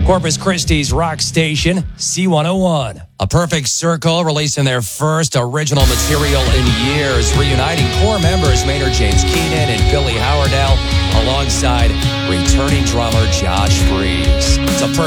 Corpus Christi's rock station, C101. A Perfect Circle releasing their first original material in years, reuniting core members Maynard James Keenan and Billy Howardell alongside returning drummer Josh Freese. It's a perfect